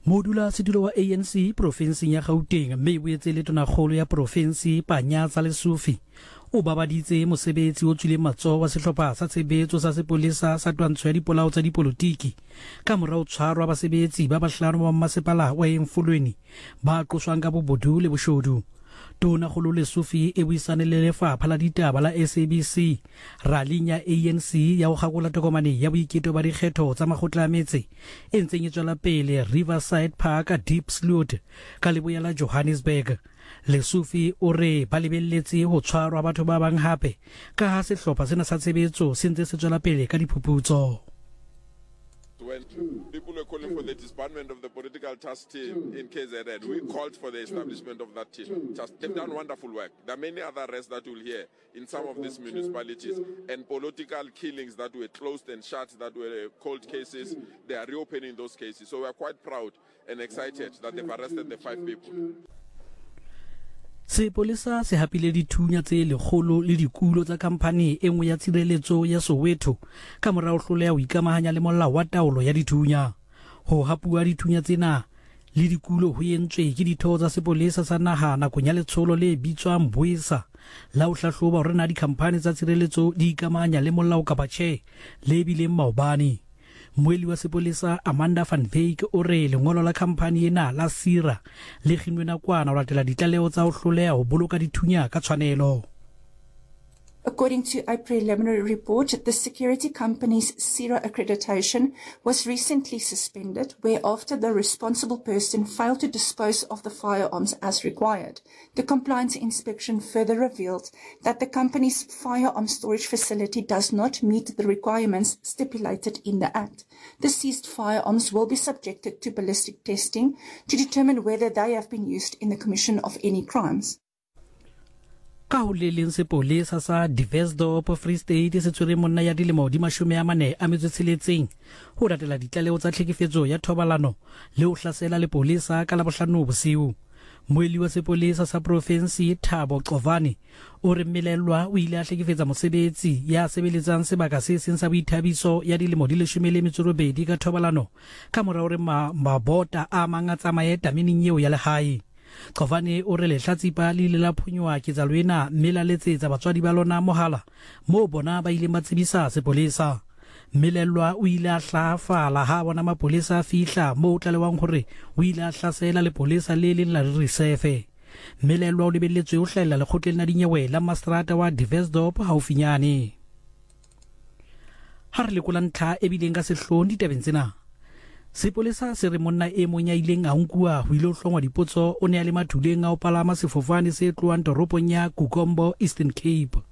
Modula sedulo wa ANC provinsi ya Gauteng mme o etse le tonakgolo ya provinsi Panyaza Lesufi o babaditse mosebetsi o tswileng matsoho wa sehlopha sa tshebetso sa sepolesa sa twantsho ya dipolao tsa dipolotiki ka morao tshwarwa basebetsi ba bahlano ba mmasepala wa Emfulweni ba qoswang ka bobodu le boshodu. Tonakgolo Lesufi e buisane le lefapha la ditaba la SABC ralinya ANC ya go gakola tokomane ya boiketo ba dikgetho tsa makgotla a metse e ntseng e tswela pele Riverside Park Diepsloot ka leboya la Johannesburg. Lesufi o re ba lebelletse ho tshwarwa batho ba bang hape ka ha sehlopha sena sa tshebetso se ntse se tswela pele ka diphuputso. When people were calling for the disbandment of the political task team in KZN, we called for the establishment of that team. They've done wonderful work. There are many other arrests that you'll hear in some of these municipalities and political killings that were closed and shut, that were cold cases. They are reopening those cases. So we're quite proud and excited that they've arrested the 5 people. Sepolesa se hapile dithunya tse lekgolo le dikulo tsa khamphane e nngwe ya tshireletso ya Soweto ka morao hloleha ho ikamahanya le molao wa taolo ya dithunya. Ho hapua dithunya tsena le dikulo ho yentswe ke ditho tsa sepolesa sa naha nakong ya letsholo le bitswang Mbuisa la ho hlahloba hore na dikhamphane tsa tshireletso di ikamahanya le molao kapa tjhe le bileng maobane. Moeli wa sepolesa Amanda van Wyk o re lengolo la khamphane ena la Sira le kginwe nakwana ho latela ditlaleho tsa ho hloleha ho boloka dithunya ka tshwanelo. According to a preliminary report, the security company's Sira accreditation was recently suspended, whereafter the responsible person failed to dispose of the firearms as required. The compliance inspection further revealed that the company's firearm storage facility does not meet the requirements stipulated in the Act. The seized firearms will be subjected to ballistic testing to determine whether they have been used in the commission of any crimes. Ka ho leleng sepolesa sa Diversdorp Free State se tshwere monna ya dilemo di 46 ho latela ditlaleho tsa tlhekefetso ya thobalano le ho hlasela lepolesa ka la bohlano bosiu. Moeli wa sepolesa sa provinsi Thabo Xovane o re melelwa o ile a hlekefetsa mosebetsi ya sebeletsang sebaka se seng sa boithabiso ya dilemo di 18 ka thobalano ka morao re mabota a manga tsamaye tameneng eo ya lehae. Xovane o re lehlatsipa le ile la phunywa ketsalo ena mme la letsetsa batswadi ba lona mohala moo bona ba ile ba tsebisa sepolesa. Melelwa o ile a hlafala ha bona mapolesa a fihla moo tlalewang hore o ile a hlasela lepolesa le leng la reserve. Melelwa o lebelletswe ho hlahella lekgotleng la dinyewe la Mastrata wa Diversdorp haufinyane. Ha re lekola ntlha e bileng ka sehlooho ditabeng tsena. Sepolesa se re monna e mong ya ileng a nkuwa ho ile ho hlongwa dipotso o ne a le mathuleng a ho palama sefofane se tlohang toropong ya Kukombo Eastern Cape.